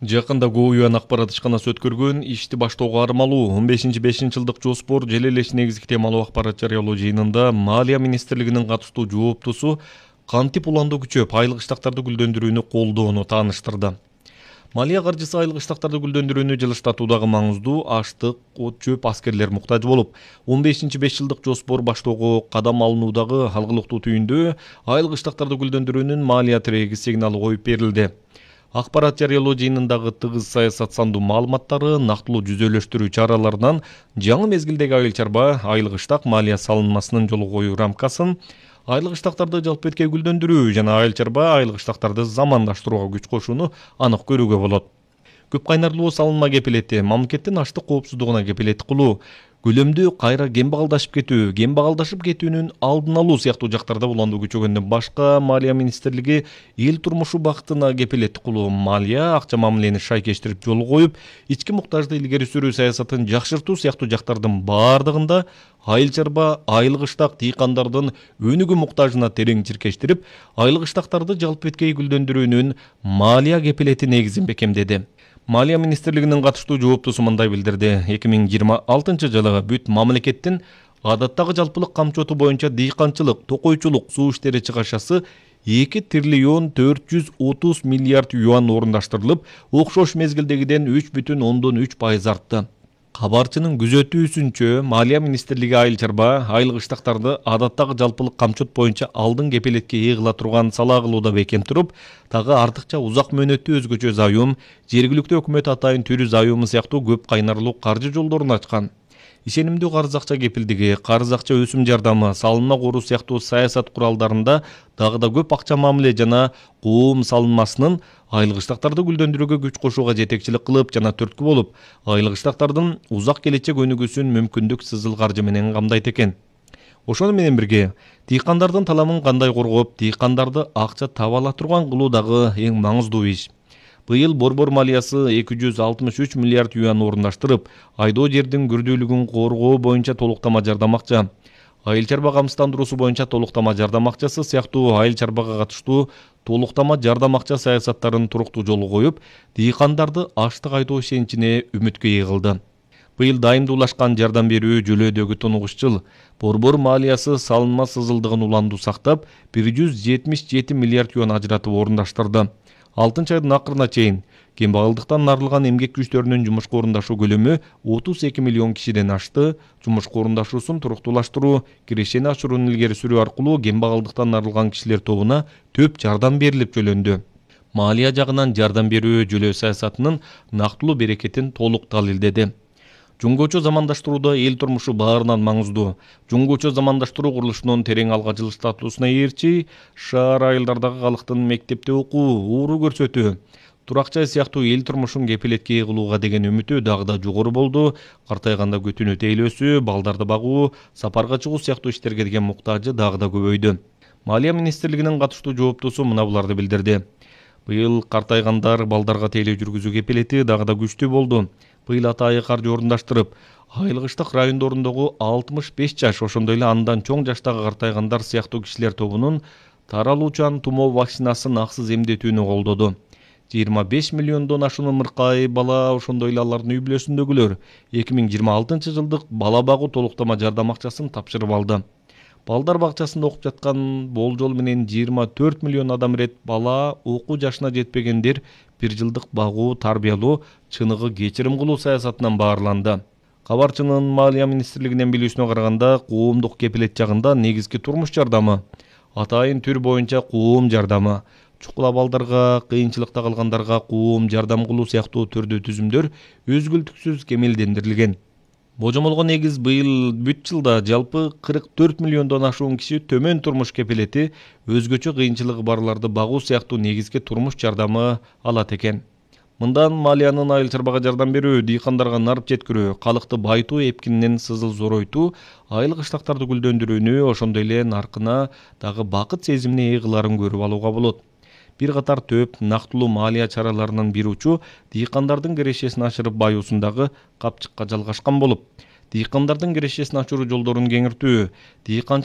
Жакында ГУЮАн акбарат ишканасы өткөргөн ишти баштоого армалуу 15-5 жылдык жоспор жел элеш негизги темалуу акбарат жарыялоо жыйынында Малия министрлигинин катыштуу жооптусу кантип уланды күчөп айылык ыштактарды гүлдөндүрүүнү колдоону тааныштырды. Малия каржысы айылык ыштактарды гүлдөндүрүүнү жылыштатуудагы маңыздуу аштык, от жөп, аскерлер муктаж болуп, 15-5 жылдык жоспор баштоого кадам алынуудагы алгылыктуу түйүндө айылык ыштактарды гүлдөндүрүүнүн Малия тиреги сигналы коюп берилди. Акбарат жарыялоо жыйынындагы тыгыз саясат сандуу маалыматтары, нактылуу жүзөлөштүрүү чараларынан жаңы мезгилдеги айыл чарба, айылык ыштак малия салынмасынын жолу коюу рамкасын, айылык ыштактарды жалпы эткей гүлдөндүрүү жана айыл чарба айылык ыштактарды замандаштырууга күч кошууну анык көрүүгө болот. Көп кайнарлуу салынма кепилети мамлекеттин аштык коопсуздугуна кепилеттик кылуу, көлөмдүү кайра кембагалдашып кетүүнүн алдын алуу сыяктуу жактарда улануу күчөгөндөн башка Малия министрлиги эл турмушу бактына кепилеттик кылуу, малия акча мамилени шайкештирип жол коюп, ички муктажды илгери сүрүү саясатын жакшыртуу сыяктуу жактардын баардыгында айыл чарба, айылык ыштак дыйкандардын өнүгүү муктажына терең чиркештирип, айылык ыштактарды жалпы эткей гүлдөндүрүүнүн малия кепилети негизин бекемдеди. Малия министрлигинин катыштуу жооптусу мындай билдирди. 2026 жылы бүт мамлекеттин адаттагы жалпылык камчоту боюнча дыйканчылык, токойчулук, суу иштери чыгашасы 2 триллион 430 миллиард юан орундаштырылып, окшош мезгилдегиден 3,3% артты. Кабарчынын күзөтүүсүнчө, Малия министрлиги айыл чарба, айылык ыштактарды адаттагы жалпылык камчот боюнча алдын кепилетке ээ кыла турган салаа кылууда бекем туруп, тагы артыкча узак мөөнөттүү өзгөчө заюм, жергиликтүү өкмөт атайын түрү заюму сыяктуу көп кайнарлуу каржы жолдорун ачкан. Ишенимдүү карыз акча кепилдиги, карыз акча өсүм жардамы, салынма коруу сыяктуу саясат куралдарында дагы да көп акча мамиле жана коом салынмасынын айылык ыштактарды гүлдөндүрүүгө күч кошууга жетекчилик кылып жана түрткү болуп, айылык ыштактардын узак келечек өнүгүүсүн мүмкүндүк сызыл каржы менен камдайт экен. Ошону менен бирге, дыйкандардын таламын кандай коргоп, дыйкандарды акча таба ала турган кылуу дагы эң маңыздуу иш. Быйыл борбор малиясы 263 миллиард юан орундаштырып, айдоо жердин күрдүүлүгүн коргоо боюнча толуктама жардам акча, айыл чарба камсыздандыруусу боюнча толуктама жардам акчасы сыяктуу айыл чарбага катыштуу толуктама жардам акча саясаттарын туруктуу жолго коюп, дыйкандарды аштык айдоо ишеничине үмүткө ээ кылды. Быйыл дайымдуулашкан жардам берүү жөлөөдөгү тунугуш жыл. Борбор малиясы салынма сызылдыгын уландуу сактап, 177 миллиард юан ажыратып орундаштырды. 6-айдын акырына чейин кембагалдыктан арылган эмгек күчтөрүнүн жумушка орундашуу көлөмү 32 миллион кишиден ашты. Жумушка орундашуусун туруктуулаштыруу, кирешени ашыруун илгери сүрүү аркылуу кембагалдыктан арылган кишилер тобуна төп жардам берилип жөлөндү. Малия жагынан жардам берүү жөлөө саясатынын нактылуу берекетин толук далилдеди. Жуңгочо замандаштырууда эл турмушу баарынан маңыздуу. Жуңгочо замандаштыруу курулушунун терең алга жылыш статусуна ээрчи, шаар айылдардагы калктын мектепте окуу, ууру көрсөтүү, турак жай сыяктуу эл турмушун кепилетке ээ кылууга деген үмүтү дагы да жогору болду. Картайганда күтүүнү тейлөөсү, балдарды багуу, сапарга чыгуу сыяктуу иштерге деген муктажы дагы да көбөйдү. Малия министрлигинин катыштуу жооптусу мына буларды билдирди. Быйыл картайгандар балдарга тейлөө жүргүзүү кепилети дагы да күчтүү болду. Быйыл атайы каржы орундаштырып, айылык ыштак райондорундогу 65 жаш, ошондой эле андан чоң жаштагы картайгандар сыяктуу кишилер тобунун таралуучан тумоо вакцинасын аксыз эмдетүүнү колдоду. 25 миллиондон ашуун ымыркай бала, ошондой эле алардын үй бүлөсүндөгүлөр 2026 жылдык бала багуу толуктама жардам акчасын тапшырып алды. Балдар бакчасында окуп жаткан болжол менен 24 миллион адам ирет бала, окуу жашына жетпегендер 1 жылдык багуу, тарбиялоо, чыныгы кечирим кылуу саясатынан баарланды. Кабарчынын Малия министрлигинен билүүсүнө караганда, коомдук кепилет жагында негизги турмуш жардамы, атайын түр боюнча коом жардамы, чукула балдарга, кыйынчылыкта калгандарга коом жардам кылуу сыяктуу түрдүү түзүмдөр өзгөлтүксүз кемелдендирилген. Божомолго негиз быйыл бүт жылда жалпы 44 миллиондон ашуун киши төмөн турмуш кепилети, өзгөчө кыйынчылыгы барларды багуу сыяктуу негизги турмуш жардамы алат экен. Мындан Малиянын айыл чарбага жардам берүү, дыйкандарга нарып жеткирүү, калыкты байтуу эпкининен сызыл зоройтуу, айылык ыштактарды гүлдөндүрүүнү, ошондой эле наркына дагы бакыт сезимине ээ кыларын көрүп алууга болот. Бир катар төп нактылуу малия чараларынын бир учу дыйкандардын кирешесин ашырып баюусундагы капчыкка жалгашкан болуп, дыйкандардын кирешесин ашыруу жолдорун кеңиртүү,